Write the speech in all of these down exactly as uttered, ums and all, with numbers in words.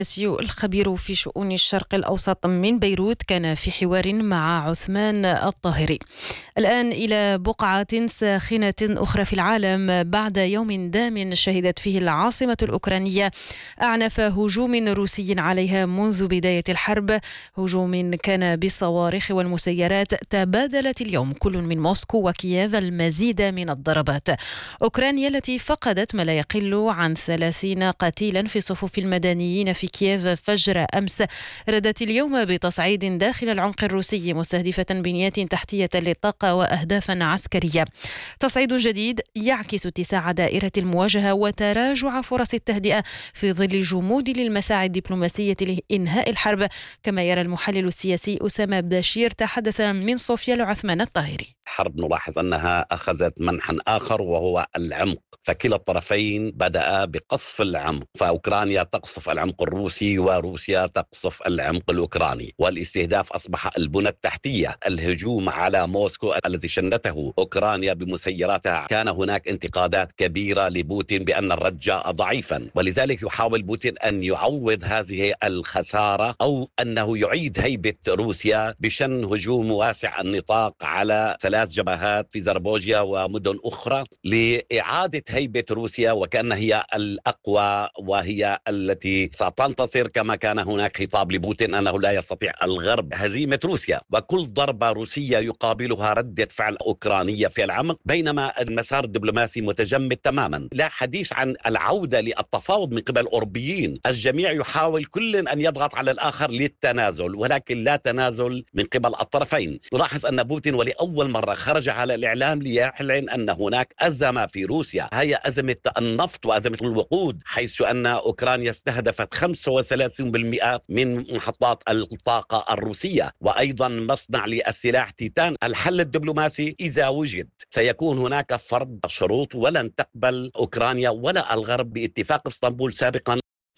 سيو الخبير في شؤون الشرق الأوسط من بيروت كان في حوار مع عثمان الطاهري. الآن إلى بقعة ساخنة أخرى في العالم بعد يوم دام شهدت فيه العاصمة الأوكرانية أعنف هجوم روسي عليها منذ بداية الحرب، هجوم كان بالصواريخ والمسيرات. تبادلت اليوم كل من موسكو وكييف المزيد من الضربات. أوكرانيا التي فقدت ما لا يقل عن ثلاثين قتيلا في صفوف المدنيين في كييف فجر أمس، ردت اليوم بتصعيد داخل العمق الروسي مستهدفة بنيات تحتية للطاقة وأهدافا عسكرية. تصعيد جديد يعكس اتساع دائرة المواجهة وتراجع فرص التهدئة في ظل جمود للمساعي الدبلوماسية لإنهاء الحرب، كما يرى المحلل السياسي أسامة بشير. تحدث من صوفيا لعثمان الطاهري. حرب نلاحظ أنها أخذت منحا آخر وهو العمق، فكلا الطرفين بدأ بقصف العمق، فأوكرانيا تقصف العمق الروسي وروسيا تقصف العمق الأوكراني، والاستهداف أصبح البنى التحتية. الهجوم على موسكو الذي شنته أوكرانيا بمسيراتها، كان هناك انتقادات كبيرة لبوتين بأن الرد جاء ضعيفا، ولذلك يحاول بوتين أن يعوض هذه الخسارة أو أنه يعيد هيبة روسيا بشن هجوم واسع النطاق على ثلاث جبهات في زربوجيا ومدن أخرى لإعادة هيبة روسيا، وكأن هي الأقوى وهي التي ستنتصر، كما كان هناك خطاب لبوتين أنه لا يستطيع الغرب هزيمة روسيا، وكل ضربة روسية يقابلها ردة فعل أوكرانية في العمق، بينما المسار الدبلوماسي متجمد تماما. لا حديث عن العودة للتفاوض من قبل الأوروبيين، الجميع يحاول كل أن يضغط على الآخر للتنازل، ولكن لا تنازل من قبل الطرفين. نلاحظ أن بوتين ولأول مرة خرج على الإعلام ليعلن أن هناك أزمة في روسيا، هي أزمة النفط وأزمة الوقود، حيث أن أوكرانيا استهدفت خمسة وثلاثين بالمئة من محطات الطاقة الروسية، وأيضا مصنع للسلاح تيتان. الحل الدبلوماسي إذا وجد سيكون هناك فرض شروط، ولن تقبل أوكرانيا ولا الغرب باتفاق اسطنبول سابقا.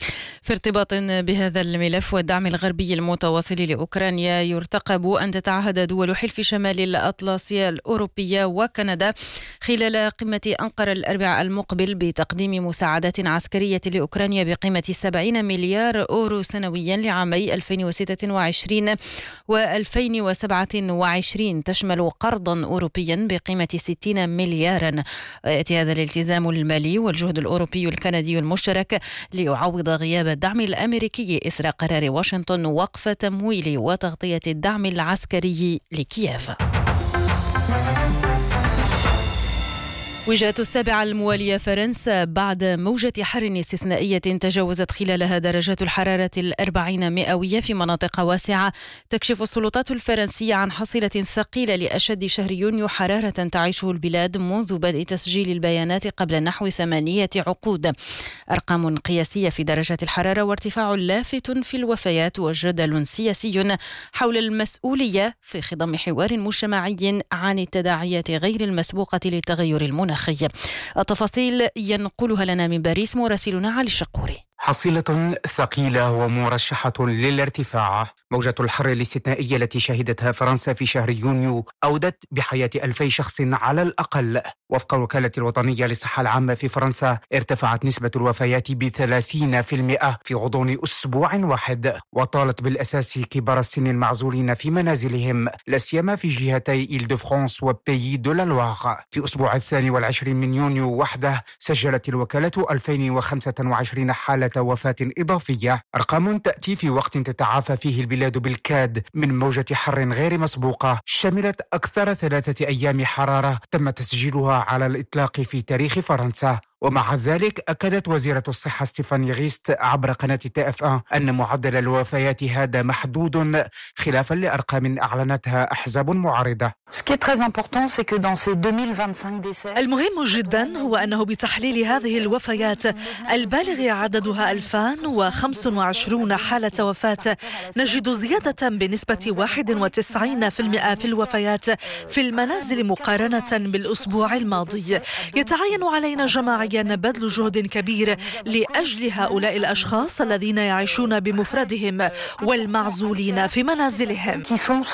في ارتباط بهذا الملف والدعم الغربي المتواصل لأوكرانيا، يرتقب أن تتعهد دول حلف شمال الأطلسي الأوروبية وكندا خلال قمة أنقرة الأربعاء المقبل بتقديم مساعدات عسكرية لأوكرانيا بقيمة سبعين مليار أورو سنويا لعامي ألفين وستة وعشرين وألفين وسبعة وعشرين، تشمل قرضا أوروبيا بقيمة ستين مليارا. يأتي هذا الالتزام المالي والجهد الأوروبي الكندي المشترك ليعوض غياب الدعم الأمريكي إثر قرار واشنطن وقف تمويل وتغطية الدعم العسكري لكييف. وجهة السابعة الموالية فرنسا بعد موجة حر استثنائية تجاوزت خلالها درجات الحرارة الأربعين مئوية في مناطق واسعة. تكشف السلطات الفرنسية عن حصيلة ثقيلة لأشد شهر يونيو حرارة تعيشه البلاد منذ بدء تسجيل البيانات قبل نحو ثمانية عقود. أرقام قياسية في درجات الحرارة وارتفاع لافت في الوفيات وجدل سياسي حول المسؤولية في خضم حوار مجتمعي عن التداعيات غير المسبوقة للتغير المناخي. التفاصيل ينقلها لنا من باريس مراسلنا علي الشقوري. حصيلة ثقيلة ومرشحة للارتفاع. موجة الحر الاستثنائية التي شهدتها فرنسا في شهر يونيو أودت بحياة ألفي شخص على الأقل. وفق الوكالة الوطنية للصحة العامة في فرنسا، ارتفعت نسبة الوفيات بثلاثين بالمئة في غضون أسبوع واحد، وطالت بالأساس كبار السن المعزولين في منازلهم، لا سيما في جهتي إيل دو فرانس وبيي دو لا لوار. في أسبوع الثاني والعشرين من يونيو وحده سجلت الوكالة ألفين وخمسة وعشرين حالة وفاة إضافية، أرقام تأتي في وقت تتعافى فيه البلاد بالكاد من موجة حر غير مسبوقة شملت أكثر ثلاثة أيام حرارة تم تسجيلها على الإطلاق في تاريخ فرنسا. ومع ذلك أكدت وزيرة الصحة ستيفاني غيست عبر قناة تي اف ان أن معدل الوفيات هذا محدود خلافا لأرقام أعلنتها أحزاب معارضة. المهم جدا هو أنه بتحليل هذه الوفيات البالغ عددها ألفين وخمسة وعشرين حالة وفاة نجد زيادة بنسبة واحد وتسعين بالمئة في الوفيات في المنازل مقارنة بالأسبوع الماضي. يتعين علينا جماعيا يتعين بذل جهد كبير لأجل هؤلاء الأشخاص الذين يعيشون بمفردهم والمعزولين في منازلهم.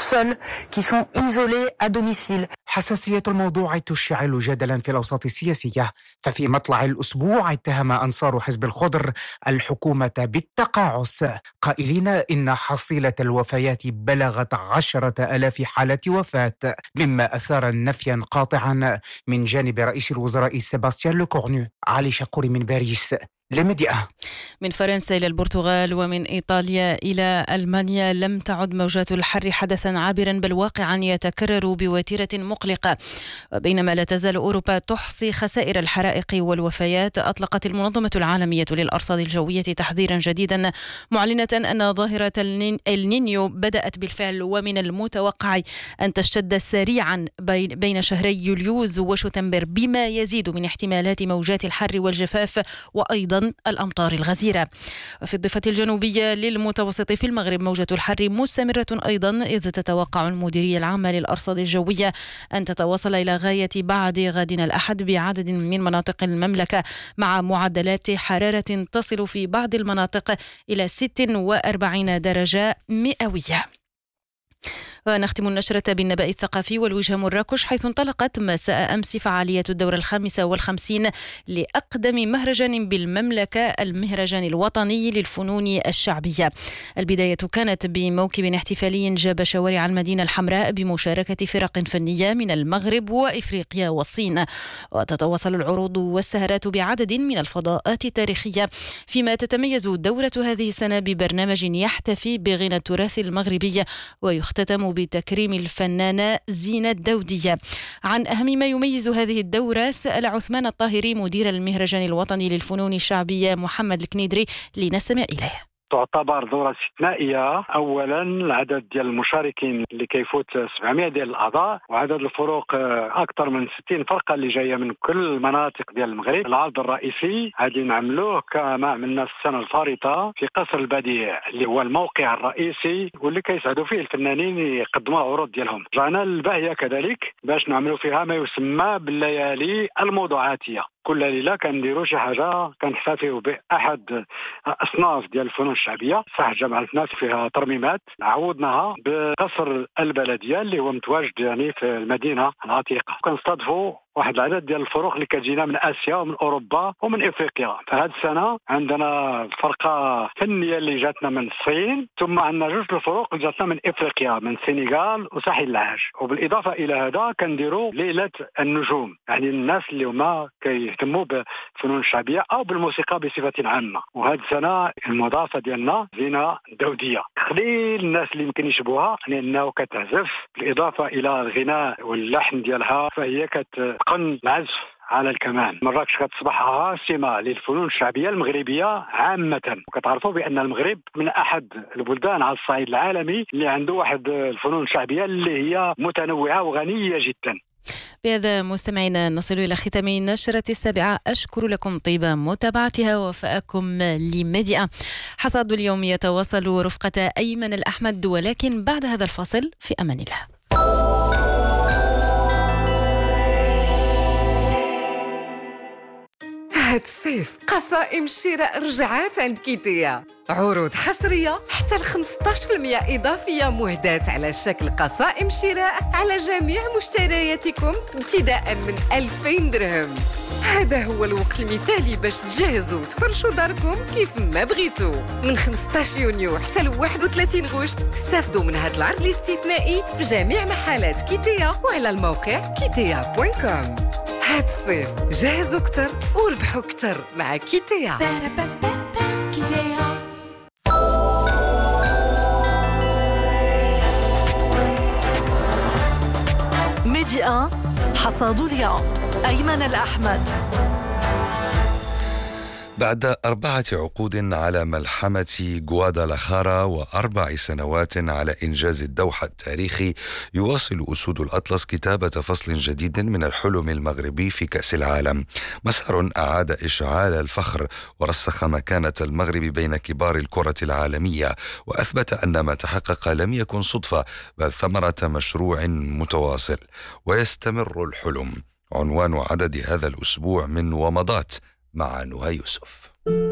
حساسية الموضوع تشعل جدلا في الأوساط السياسية، ففي مطلع الأسبوع اتهم أنصار حزب الخضر الحكومة بالتقاعس، قائلين إن حصيلة الوفيات بلغت عشرة آلاف حالة وفاة، مما أثار نفيا قاطعا من جانب رئيس الوزراء سيباستيان لوكورنو. علي شقوري من باريس لميديا. من فرنسا إلى البرتغال ومن إيطاليا إلى ألمانيا، لم تعد موجات الحر حدثا عابرا بل واقعا يتكرر بوتيرة مقلقة. وبينما لا تزال أوروبا تحصي خسائر الحرائق والوفيات، أطلقت المنظمة العالمية للأرصاد الجوية تحذيرا جديدا، معلنة أن ظاهرة النينيو بدأت بالفعل، ومن المتوقع أن تشتد سريعا بين شهري يوليوز وشتنبر، بما يزيد من احتمالات موجات الحر والجفاف وأيضا الأمطار الغزيرة. وفي الضفة الجنوبية للمتوسط في المغرب، موجة الحر مستمرة أيضا، إذ تتوقع المديرية العامة للأرصاد الجوية أن تتواصل إلى غاية بعد غد الأحد بعدد من مناطق المملكة، مع معدلات حرارة تصل في بعض المناطق إلى ستة وأربعين درجة مئوية. ونختم النشرة بالنبأ الثقافي والوجهة مراكش، حيث انطلقت مساء أمس فعالية الدورة الخامسة والخمسين لأقدم مهرجان بالمملكة، المهرجان الوطني للفنون الشعبية. البداية كانت بموكب احتفالي جاب شوارع المدينة الحمراء بمشاركة فرق فنية من المغرب وإفريقيا والصين، وتتواصل العروض والسهرات بعدد من الفضاءات التاريخية، فيما تتميز دورة هذه السنة ببرنامج يحتفي بغنى التراث المغربي، ويختتم بتكريم الفنانة زينة الدودية. عن أهم ما يميز هذه الدورة سأل عثمان الطاهري مدير المهرجان الوطني للفنون الشعبية محمد الكنيدري، لنستمع إليه. تعتبر دورة استثنائية. أولا العدد ديال المشاركين اللي كيفوت سبعمائة ديال الأعضاء، وعدد الفروق أكثر من ستين فرقة اللي جاية من كل المناطق ديال المغرب. العرض الرئيسي غادي نعملوه كما عملنا في السنة الفارطة في قصر البديع، اللي هو الموقع الرئيسي واللي كيسعدوا فيه الفنانين يقدموا عروض ديالهم. جانا الباهية كذلك باش نعملوا فيها ما يسمى بالليالي الموضوعاتية. كل ليلة كنديروا شي حاجة كنحتفيو بأحد أصناف ديال الفنون الشعبية. صح جمعتنا فيها ترميمات عوضناها بقصر البلدية اللي هو متواجد يعني في المدينة العتيقة. كنستضيفوا واحد العدد ديال الفروق اللي كتجينا من آسيا ومن أوروبا ومن إفريقيا. فهاد السنة عندنا فرقة فنية اللي جاتنا من الصين، ثم عندنا جوج الفروق اللي جاتنا من إفريقيا، من السنغال وساحل العاج. وبالإضافة إلى هذا كنديروا ليلة النجوم، يعني الناس اللي هما كيهتموا بالفنون الشعبية أو بالموسيقى بصفة عامة. وهاد السنة المضافة ديالنا زينة دودية. قليل الناس اللي يمكن يشبهوها لأنه كتعزف بالإضافة إلى الغناء واللحن ديالها، فهي كتقن العزف على الكمان. مراكش كتصبح عاصمة للفنون الشعبية المغربية عامة، وكتعرفوا بأن المغرب من أحد البلدان على الصعيد العالمي اللي عنده واحد الفنون الشعبية اللي هي متنوعة وغنية جدا. بهذا مستمعينا نصل إلى ختام النشرة السابعة. أشكر لكم طيب متابعتها ووفاءكم لميديا. حصاد اليوم يتواصل رفقة أيمن الأحمد، ولكن بعد هذا الفاصل في أمان الله. هاد الصيف قصائم الشراء رجعات عند كيتيا، عروض حصرية حتى ل خمسة عشر بالمئة إضافية مهداة على شكل قصائم شراء على جميع مشترياتكم ابتداء من ألفين درهم. هذا هو الوقت المثالي باش تجهزوا وتفرشوا داركم كيف ما بغيتوا. من خمسة عشر يونيو حتى ل واحد وثلاثين غشت استفدوا من هذا العرض الاستثنائي في جميع محلات كيتيا وعلى الموقع كيتيا دوت كوم. هاد الصيف جهزوا كتر وربحوا كتر مع كيتيا. ميديا حصاد اليوم. أيمن الأحمد. بعد أربعة عقود على ملحمة غوادالاخارا وأربع سنوات على إنجاز الدوحة التاريخي، يواصل أسود الأطلس كتابة فصل جديد من الحلم المغربي في كأس العالم، مسار أعاد إشعال الفخر ورسخ مكانة المغرب بين كبار الكرة العالمية، وأثبت أن ما تحقق لم يكن صدفة بل ثمرة مشروع متواصل. ويستمر الحلم عنوان عدد هذا الأسبوع من ومضات مع نهى يوسف.